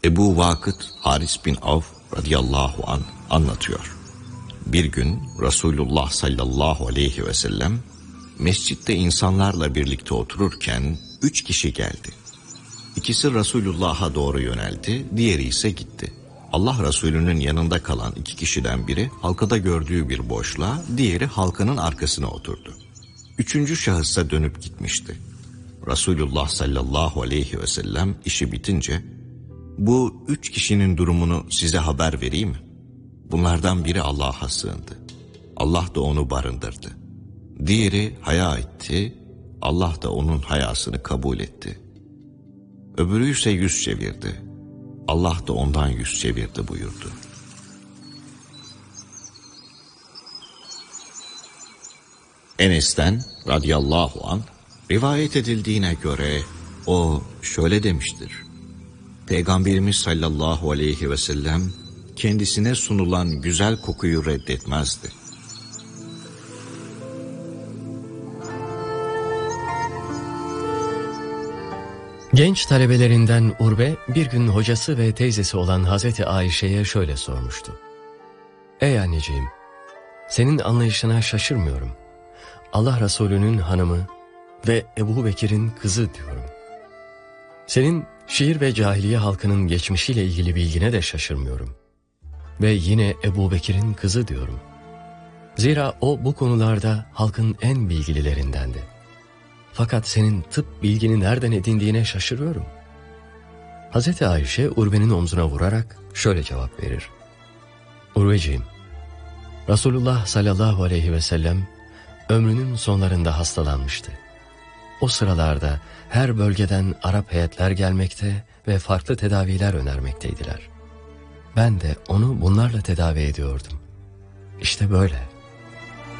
Ebu Vakıt Haris bin Avf radıyallahu anh anlatıyor. Bir gün Resulullah sallallahu aleyhi ve sellem mescitte insanlarla birlikte otururken 3 kişi geldi. İkisi Resulullah'a doğru yöneldi, diğeri ise gitti. Allah Resulü'nün yanında kalan 2 kişiden biri halkada gördüğü bir boşluğa, diğeri halkanın arkasına oturdu. 3. şahısa dönüp gitmişti. Resulullah sallallahu aleyhi ve sellem işi bitince, "Bu 3 kişinin durumunu size haber vereyim mi?" Bunlardan biri Allah'a sığındı. Allah da onu barındırdı. Diğeri haya etti, Allah da onun hayasını kabul etti. Öbürü ise yüz çevirdi. Allah da ondan yüz çevirdi buyurdu. Enes'ten radıyallahu anh rivayet edildiğine göre o şöyle demiştir. Peygamberimiz sallallahu aleyhi ve sellem kendisine sunulan güzel kokuyu reddetmezdi. Genç talebelerinden Urve bir gün hocası ve teyzesi olan Hazreti Ayşe'ye şöyle sormuştu. "Ey anneciğim, senin anlayışına şaşırmıyorum. Allah Resulü'nün hanımı ve Ebu Bekir'in kızı diyorum. Senin şiir ve cahiliye halkının geçmişiyle ilgili bilgine de şaşırmıyorum. Ve yine Ebu Bekir'in kızı diyorum. Zira o bu konularda halkın en bilgililerindendi. Fakat senin tıp bilgini nereden edindiğine şaşırıyorum." Hazreti Ayşe Urve'nin omzuna vurarak şöyle cevap verir. "Urveciğim, Resulullah sallallahu aleyhi ve sellem ömrünün sonlarında hastalanmıştı. O sıralarda her bölgeden Arap heyetler gelmekte ve farklı tedaviler önermekteydiler. Ben de onu bunlarla tedavi ediyordum. İşte böyle."